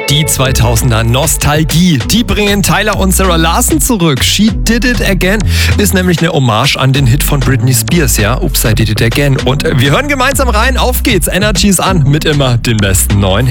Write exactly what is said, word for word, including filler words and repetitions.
Die zweitausender Nostalgie, die bringen Tyler und Sarah Larson zurück. She Did It Again ist nämlich eine Hommage an den Hit von Britney Spears, ja, Oops, I Did It Again. Und wir hören gemeinsam rein, auf geht's, Energy ist an mit immer den besten neuen Hits.